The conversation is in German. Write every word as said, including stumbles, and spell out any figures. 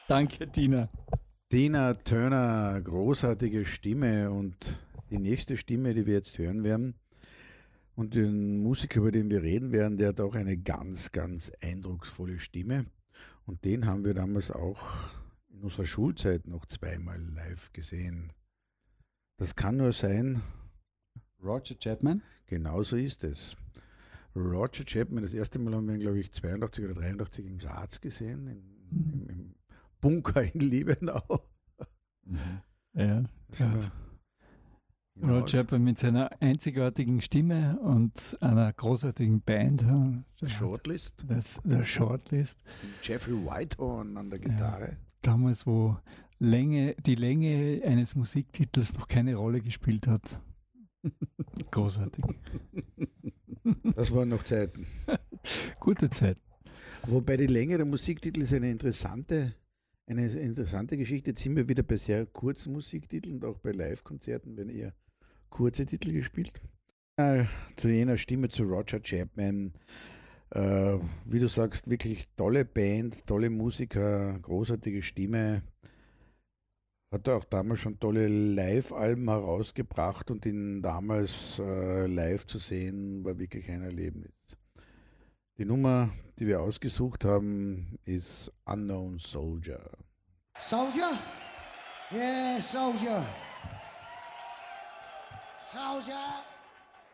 Danke, Tina. Tina Turner, großartige Stimme, und die nächste Stimme, die wir jetzt hören werden, und den Musiker, über den wir reden werden, der hat auch eine ganz, ganz eindrucksvolle Stimme, und den haben wir damals auch in unserer Schulzeit noch zweimal live gesehen. Das kann nur sein... Roger Chapman? Genau so ist es. Roger Chapman, das erste Mal haben wir ihn, glaube ich, zweiundachtzig oder dreiundachtzig in Graz gesehen, in, Mhm. im, im Bunker in Liebenau. Mhm. Ja, ja. Roger Chapman mit seiner einzigartigen Stimme und einer großartigen Band. Der Shortlist. Das, der Shortlist. Jeffrey Whitehorn an der Gitarre. Ja, damals, wo Länge, die Länge eines Musiktitels noch keine Rolle gespielt hat. Großartig. Das waren noch Zeiten. Gute Zeit. Wobei die Länge der Musiktitel ist eine interessante, eine interessante Geschichte. Jetzt sind wir wieder bei sehr kurzen Musiktiteln und auch bei Live-Konzerten werden eher kurze Titel gespielt. Äh, zu jener Stimme zu Roger Chapman. Äh, wie du sagst, wirklich tolle Band, tolle Musiker, großartige Stimme. Hat er auch damals schon tolle Live-Alben herausgebracht, und ihn damals äh, live zu sehen, war wirklich ein Erlebnis. Die Nummer, die wir ausgesucht haben, ist Unknown Soldier. Soldier? Yeah, soldier. Soldier.